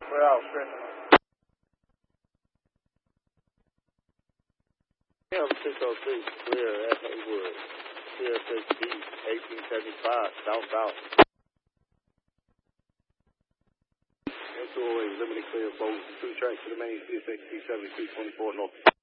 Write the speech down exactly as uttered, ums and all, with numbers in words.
We're out, straighten up. M six oh six, clear at Haywood. C S X B eighteen seventy-five, southbound. M two oh eight, limited clear, both two tracks to the main, C S X B seventy-two twenty-four north.